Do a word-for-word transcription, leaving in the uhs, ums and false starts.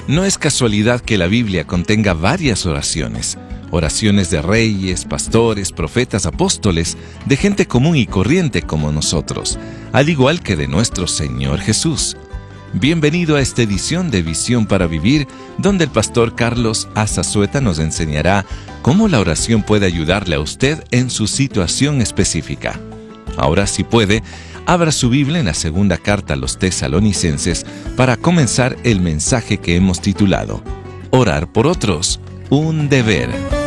No es casualidad que la Biblia contenga varias oraciones. Oraciones de reyes, pastores, profetas, apóstoles, de gente común y corriente como nosotros, al igual que de nuestro Señor Jesús. Bienvenido a esta edición de Visión para Vivir, donde el pastor Carlos Azazueta nos enseñará cómo la oración puede ayudarle a usted en su situación específica. Ahora, si puede, abra su Biblia en la segunda carta a los Tesalonicenses para comenzar el mensaje que hemos titulado Orar por otros, un deber.